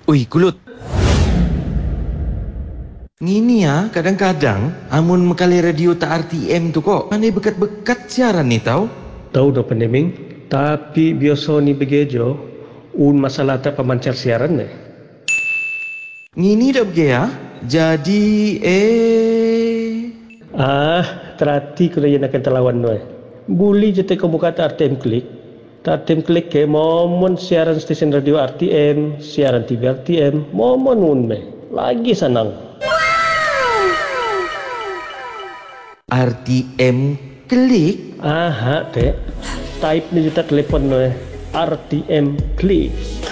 Ui, Kulut. Ngini ya, kadang-kadang amun mekali radio tak RTM tu kok. Pandai bekat-bekat siaran ni tau. Tahu dah pandeming, tapi biasa ni begejo, masalah tak pemancar siaran ni. Ngini dah bege ya. Jadi Terhati kalau yang akan terlawan tu. Boleh je teko buka RTM Klik. RTM Klik ke momon siaran stesen radio RTM, siaran TV RTM, momon unme. Lagi senang. RTM Klik. Type ni juta telepon RTM Klik.